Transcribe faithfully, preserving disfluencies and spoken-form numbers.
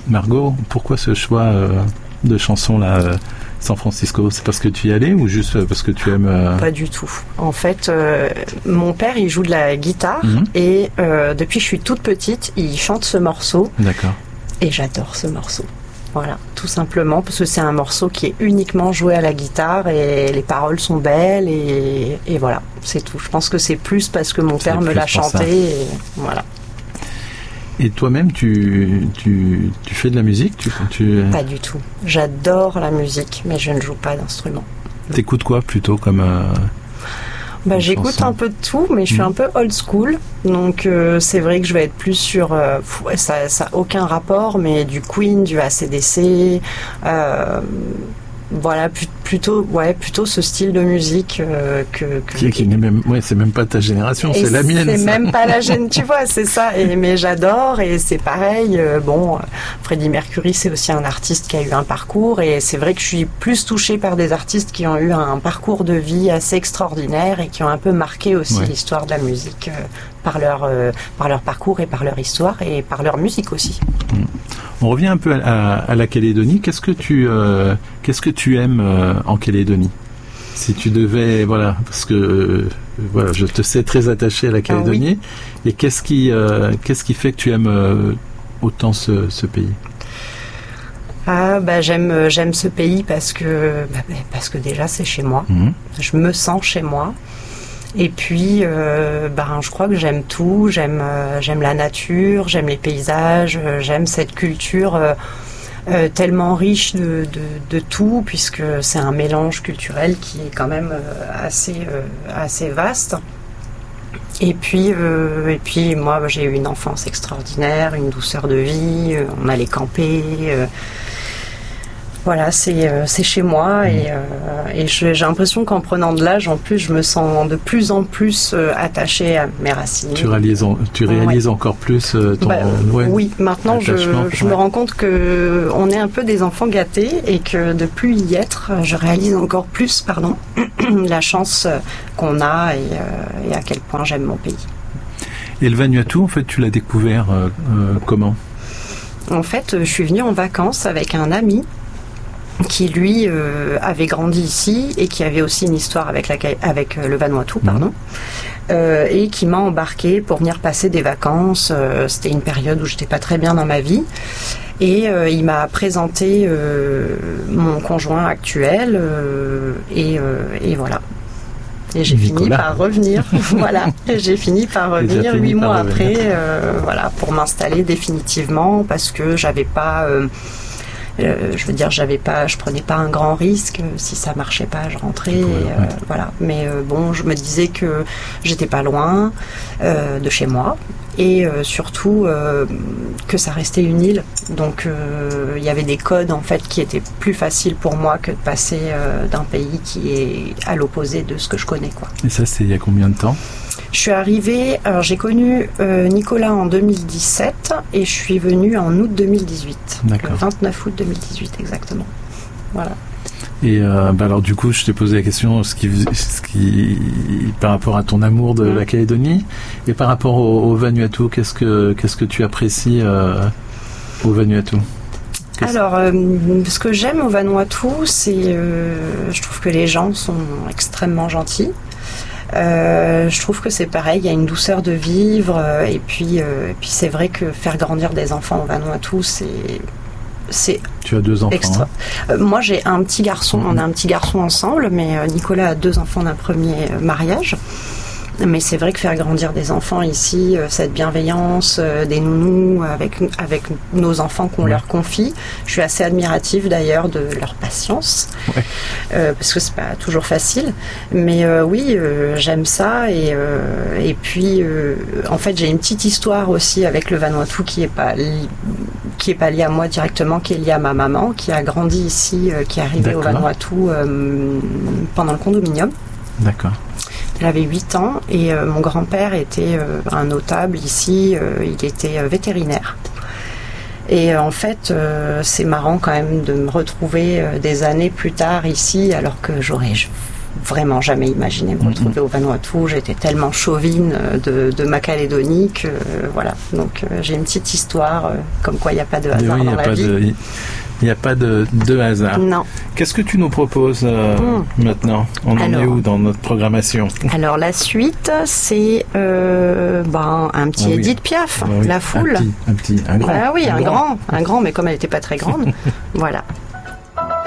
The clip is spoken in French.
Margot, pourquoi ce choix euh, de chanson là, euh, San Francisco? C'est parce que tu y allais ou juste parce que tu aimes euh... Pas du tout. En fait, euh, mon père, il joue de la guitare mm-hmm. et euh, depuis que je suis toute petite, il chante ce morceau. D'accord. Et j'adore ce morceau. Voilà, tout simplement parce que c'est un morceau qui est uniquement joué à la guitare et les paroles sont belles et, et voilà, c'est tout. Je pense que c'est plus parce que mon c'est père me l'a chanté et voilà. Et toi-même, tu, tu, tu fais de la musique tu, tu... Pas du tout. J'adore la musique, mais je ne joue pas d'instrument. T'écoutes quoi plutôt comme euh, bah, j'écoute chanson. Un peu de tout, mais je suis mmh. un peu old school. Donc euh, c'est vrai que je vais être plus sur... Euh, ça n'a aucun rapport, mais du Queen, du A C D C... Euh, voilà, plutôt, ouais, plutôt ce style de musique euh, que, que qui, qui n'est même, ouais, c'est même pas ta génération, c'est la mienne. C'est ça. même pas la génération, tu vois, c'est ça. Et mais j'adore et c'est pareil. Euh, bon, Freddie Mercury, c'est aussi un artiste qui a eu un parcours et c'est vrai que je suis plus touchée par des artistes qui ont eu un parcours de vie assez extraordinaire et qui ont un peu marqué aussi ouais. l'histoire de la musique euh, par leur euh, par leur parcours et par leur histoire et par leur musique aussi. Mmh. On revient un peu à, à, à la Calédonie. Qu'est-ce que tu, euh, qu'est-ce que tu aimes euh, en Calédonie? Si tu devais, voilà, parce que euh, voilà, je te sais très attaché à la Calédonie. Ah, oui. Et qu'est-ce qui, euh, qu'est-ce qui fait que tu aimes euh, autant ce, ce pays? Ah bah j'aime, j'aime ce pays parce que, bah, parce que déjà c'est chez moi. Mmh. Je me sens chez moi. Et puis, euh, ben, je crois que j'aime tout. J'aime, euh, j'aime la nature, j'aime les paysages, euh, j'aime cette culture euh, euh, tellement riche de, de, de tout, puisque c'est un mélange culturel qui est quand même euh, assez, euh, assez vaste. Et puis, euh, et puis, moi, j'ai eu une enfance extraordinaire, une douceur de vie. Euh, on allait camper. Euh, Voilà, c'est, euh, c'est chez moi et, euh, et je, j'ai l'impression qu'en prenant de l'âge, en plus, je me sens de plus en plus euh, attachée à mes racines. Tu réalises, en, tu réalises ouais. encore plus euh, ton... Bah, ouais, oui, maintenant, je, je ouais. me rends compte qu'on est un peu des enfants gâtés et que de plus y être, je réalise encore plus pardon, la chance qu'on a et, euh, et à quel point j'aime mon pays. Et le Vanuatu, en fait, tu l'as découvert euh, euh, comment? En fait, je suis venue en vacances avec un ami qui lui euh, avait grandi ici et qui avait aussi une histoire avec, la, avec euh, le Vanuatu, pardon, mmh. euh, et qui m'a embarqué pour venir passer des vacances. Euh, c'était une période où j'étais pas très bien dans ma vie et euh, il m'a présenté euh, mon conjoint actuel euh, et, euh, et voilà. Et j'ai Nicolas. fini par revenir, voilà. Et j'ai fini par revenir huit mois après, euh, voilà, pour m'installer définitivement parce que j'avais pas. Euh, Euh, je veux dire, j'avais pas, je prenais pas un grand risque. Si ça marchait pas, je rentrais. Et, euh, ouais. Voilà. Mais euh, bon, je me disais que j'étais pas loin euh, de chez moi et euh, surtout euh, que ça restait une île. Donc il euh, y avait des codes en fait qui étaient plus faciles pour moi que de passer euh, d'un pays qui est à l'opposé de ce que je connais, quoi. Et ça, c'est il y a combien de temps? Je suis arrivée, alors j'ai connu euh, Nicolas en deux mille dix-sept et je suis venue en août deux mille dix-huit. D'accord. Le vingt-neuf août deux mille dix-huit exactement. Voilà. Et euh, bah alors du coup, je t'ai posé la question ce qui, ce qui, par rapport à ton amour de mmh. la Calédonie et par rapport au, au Vanuatu, qu'est-ce que qu'est-ce que tu apprécies euh, au Vanuatu? Qu'est-ce... Alors, euh, ce que j'aime au Vanuatu, c'est, euh, je trouve que les gens sont extrêmement gentils. Euh, je trouve que c'est pareil, il y a une douceur de vivre euh, et puis, euh, et puis c'est vrai que faire grandir des enfants au Vanuatu, c'est, c'est tu as deux enfants extra. Hein. Euh, moi j'ai un petit garçon, on a un petit garçon ensemble, mais euh, Nicolas a deux enfants d'un premier euh, mariage. Mais c'est vrai que faire grandir des enfants ici, euh, cette bienveillance, euh, des nounous avec, avec nos enfants qu'on ouais. leur confie, je suis assez admirative d'ailleurs de leur patience, ouais. euh, parce que c'est pas toujours facile. Mais euh, oui, euh, j'aime ça et, euh, et puis euh, en fait j'ai une petite histoire aussi avec le Vanuatu qui est pas li- qui est pas liée à moi directement, qui est liée à ma maman qui a grandi ici, euh, qui est arrivée D'accord. au Vanuatu euh, pendant le condominium. D'accord. Elle avait huit ans et euh, mon grand-père était euh, un notable ici, euh, il était euh, vétérinaire. Et euh, en fait, euh, c'est marrant quand même de me retrouver euh, des années plus tard ici, alors que j'aurais vraiment jamais imaginé me retrouver mm-hmm. au Vanuatu. J'étais tellement chauvine de, de ma Calédonie que euh, voilà. Donc euh, j'ai une petite histoire euh, comme quoi il n'y a pas de hasard oui, dans la vie. De, il n'y a pas de, de hasard. Non. Qu'est-ce que tu nous proposes euh, mmh. maintenant? On en alors, est où dans notre programmation? Alors la suite, c'est euh, ben, un petit ah, oui. Édith Piaf, ah, oui. La Foule. Un petit, un petit, un grand. Ah oui, un, un grand. grand, un grand, mais comme elle n'était pas très grande, voilà.